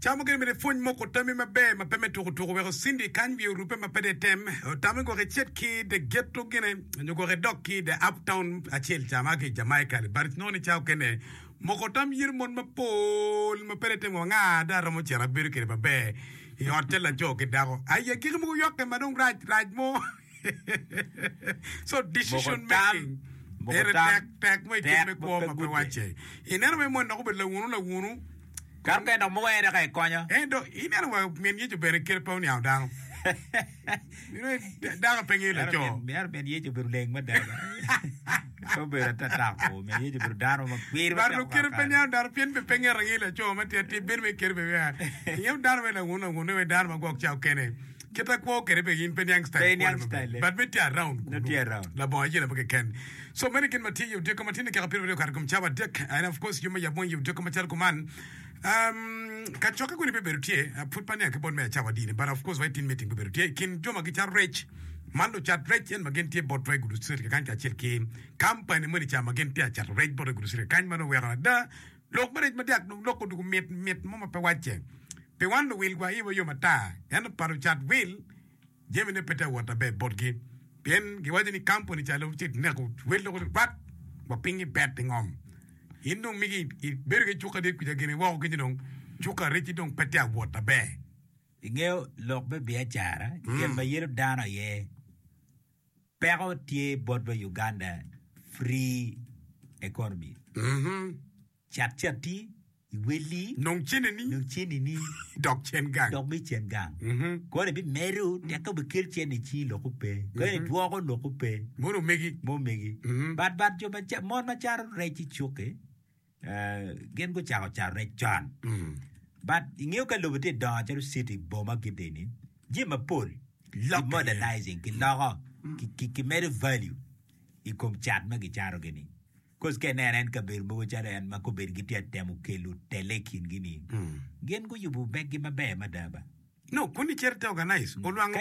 Chamo ke me fon moko tami mabe mapeme to we Cindy kan bi rupe mapede tem tami go rechet ki de ghetto gene go redok ki de uptown achel chama ke Jamaica bar no ni chao kene moko tam yir mon mapol mapede tem nga da ramo chera bir ke babe I hotel la joke dago ay ki mo yok ke manong raj mo so decision making tak mo ke ko mape wache inero me mon no be la wunu Carga no mo era kay coño. Do ina wa men yeju bere ker paw ni awdang. Da pengi la cho. Mer men yeju beru leng ma da. Ko be ta ko men yeju beru daro ma kwir ba. Bar ker penya dar pen be pengi rangi la cho ma te ber me ker be ya. Yem dar me la uno we dar ma gok chao kene. Kita ko kere be in penyang style. But me around. Not around. La boy jina be ken. So many can material de komatine ka kapiro de karkum chaba dek and of course you may have you de komatar kuman. Kachoka kuni beberutie put panya ke bon me chawa dini but of course why tin meeting beberutie kin joma ki char rich mando chat rich en magenti botwe gudu sir kan cha chilki company mari cha magenti chat rich botwe gudu sir kan mano wera da lok mari madiak lok ko du met mo ma pe wache pe wando will gwa iwo yo mata en paru chat will jemine peta wata be botgi pen gi wadi ni company cha lo chit ne ko will lo ko pat ba pingi betting om Indo migi berge chuka de kuja gene wa ko jidong chuka rechi dong petia water be ingeo lok be be jara yen ba yero dana ye pero tie bot be Uganda free economy chati weli nong chene ni dok chen gang ko ne bi meru de ko be kir chen ni chi lo ko pe ko ne duo ko lo ko pe mo megi bat jo ba mon ma char rechi chuke gen go chao re chan but ingeo ka lobete da charu city boma gideni jima pol modernizing ki laga ki made value I kom chat ma gi charo geni cause ke neren ka ber bo charen ma ko ber giti atemu kelu telekin gini gen go yubu beg ma be madaba no kuni cherte organize